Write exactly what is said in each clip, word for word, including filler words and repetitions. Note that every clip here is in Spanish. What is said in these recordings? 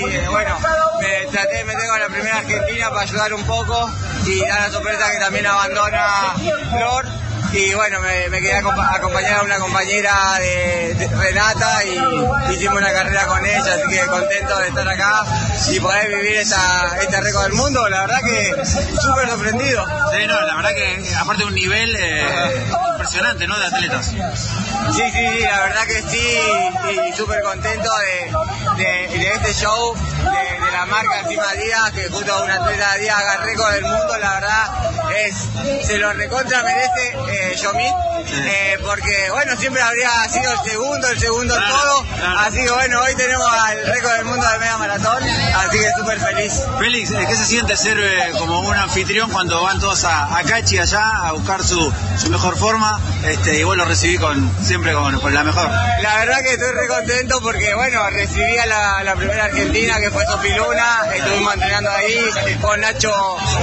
Eh, bueno, me traté de meter con la primera Argentina para ayudar un poco y dar la sorpresa que también abandona Flor. Y bueno, me, me quedé a acompañar a una compañera de, de Renata y hicimos una carrera con ella, así que contento de estar acá y poder vivir esta, este récord del mundo. La verdad que súper sorprendido. Sí, no, la verdad que aparte de un nivel eh, impresionante, ¿no?, de atletas. Sí, sí, sí, la verdad que sí, y súper contento de, de, de este show, de, de la marca encima Díaz, que justo un atleta Díaz haga récord del mundo, la verdad es, se lo recontra merece eh, Yomit, eh, porque bueno, siempre habría sido el segundo, el segundo en todo, así que bueno, hoy tenemos al récord del mundo de media maratón, así que súper feliz. Félix, ¿qué se siente ser eh, como un anfitrión cuando van todos a, a Cachi allá a buscar su, su mejor forma, este, y vos lo recibí con siempre con, con la mejor? La verdad que estoy re contento porque bueno, recibí a la, la primera argentina que fue Sofi Luna, estuvimos entrenando ahí con Nacho,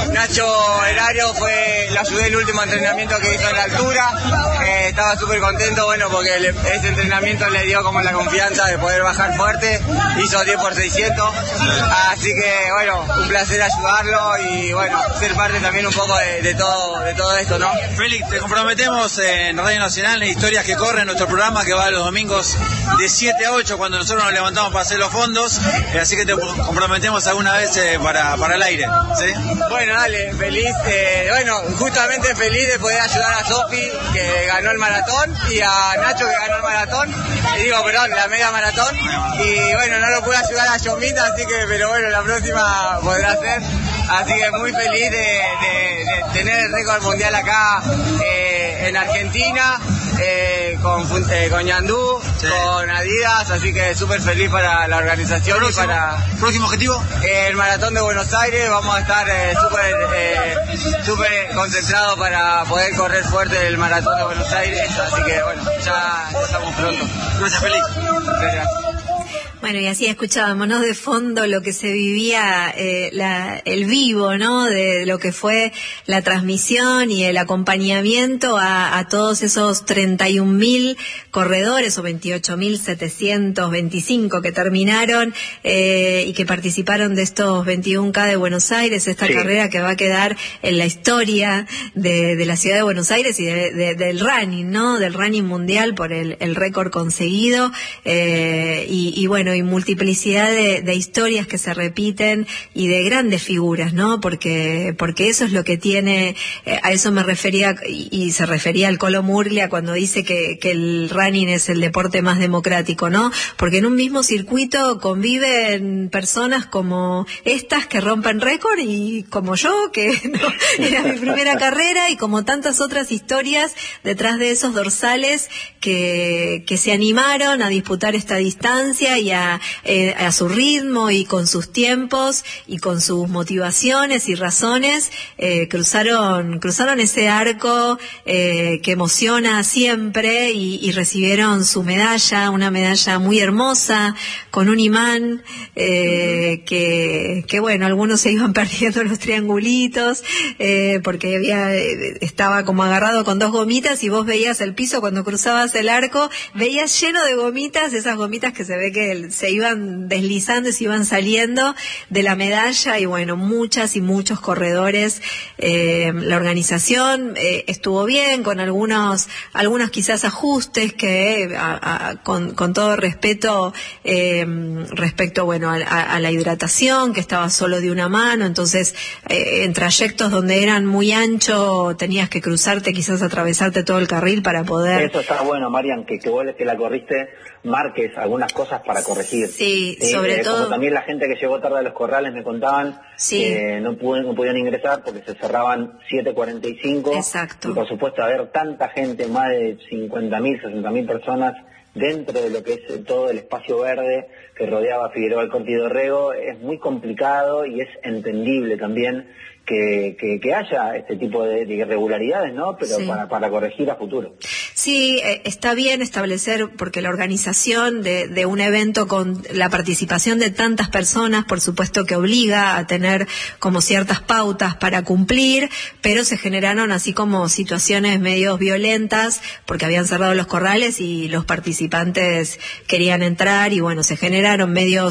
Nacho Herario, fue, lo ayudé el último entrenamiento que hizo en la altura, eh, estaba súper contento, bueno, porque le, ese entrenamiento le dio como la confianza de poder bajar fuerte, hizo diez por seiscientos, así que bueno, un placer ayudarlo y bueno, ser parte también un poco de, de todo de todo esto, ¿no? Félix, te comprometemos en Radio Nacional en Historias que Corren, nuestro programa que va los domingos de siete a ocho cuando nosotros nos levantamos para hacer los fondos, eh, así que te comprometemos alguna vez eh, para, para el aire, ¿sí? Bueno, dale, feliz, eh, bueno, justamente feliz de poder ayudar a Sofi, que ganó el maratón, y a Nacho, que ganó el maratón, y digo, perdón, la media maratón, y bueno, no lo pude ayudar a Yomita, así que, pero bueno, la próxima podrá ser, así que muy feliz de, de, de tener el récord mundial acá eh, en Argentina, eh, con, eh, con Yandú, sí, con Adidas, así que súper feliz para la organización. ¿Próximo, y para próximo objetivo? Eh, el maratón de Buenos Aires, vamos a estar eh, súper eh, súper concentrados para poder correr fuerte el maratón de Buenos Aires, así que bueno, ya, ya estamos pronto. Gracias, Félix. Gracias. Bueno, y así escuchábamos, ¿no?, de fondo lo que se vivía, eh, la, el vivo, ¿no?, de lo que fue la transmisión y el acompañamiento a, a todos esos treinta y un mil corredores o veintiocho mil setecientos veinticinco que terminaron eh, y que participaron de estos veintiuno K de Buenos Aires, esta sí. carrera que va a quedar en la historia de, de la ciudad de Buenos Aires y de, de, del running, ¿no?, del running mundial por el, el récord conseguido, eh, y, y bueno, y multiplicidad de, de historias que se repiten y de grandes figuras, ¿no? Porque porque eso es lo que tiene, eh, a eso me refería y, y se refería al Colo Murglia cuando dice que, que el running es el deporte más democrático, ¿no? Porque en un mismo circuito conviven personas como estas que rompen récord y como yo, que no, era mi primera carrera, y como tantas otras historias detrás de esos dorsales que, que se animaron a disputar esta distancia y a A, eh, a su ritmo y con sus tiempos y con sus motivaciones y razones, eh, cruzaron cruzaron ese arco eh, que emociona siempre y, y recibieron su medalla, una medalla muy hermosa con un imán eh, que, que bueno, algunos se iban perdiendo los triangulitos eh, porque había estaba como agarrado con dos gomitas y vos veías el piso cuando cruzabas el arco, veías lleno de gomitas, esas gomitas que se ve que el, se iban deslizando y se iban saliendo de la medalla, y bueno, muchas y muchos corredores. Eh, la organización eh, estuvo bien, con algunos algunos quizás ajustes que a, a, con, con todo respeto eh, respecto bueno a, a, a la hidratación, que estaba solo de una mano, entonces eh, en trayectos donde eran muy ancho tenías que cruzarte, quizás atravesarte todo el carril para poder. Eso está bueno, Marian, que, que vos que la corriste marques algunas cosas para corregir. Sí, ¿sí? sobre eh, todo. Como también la gente que llegó tarde a los corrales me contaban sí. que no, pude, no podían ingresar porque se cerraban siete cuarenta y cinco. Exacto. Y por supuesto, haber tanta gente, más de cincuenta mil, sesenta mil personas dentro de lo que es todo el espacio verde que rodeaba Figueroa Alcorta y Dorrego, es muy complicado y es entendible también que, que, que haya este tipo de, de irregularidades, ¿no? Pero sí. para, para corregir a futuro. Sí, eh, está bien establecer, porque la organización de, de un evento con la participación de tantas personas, por supuesto que obliga a tener como ciertas pautas para cumplir, pero se generaron así como situaciones medio violentas, porque habían cerrado los corrales y los participantes querían entrar, y bueno, se generaron medios